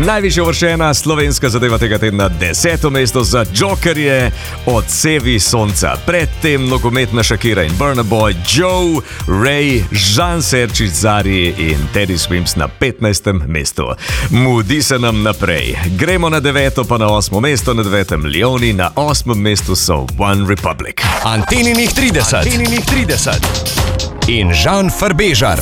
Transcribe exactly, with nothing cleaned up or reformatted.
Najvišja uvrščena slovenska zadeva tega tedna, deseto mesto za Jokerje, Odsevi sonca. Predtem nogometna Shakira in Burna Boy, Joe, Ray, Žan Serčič, Zari in Teddy Swims na petnajstem mestu. Mudi se nam naprej. Gremo na deveto, pa na osmo mesto, na devetem Leoni, na osmem mestu so One Republic. Anteninih trideset. Anteninih trideset. In Žan Farbežar.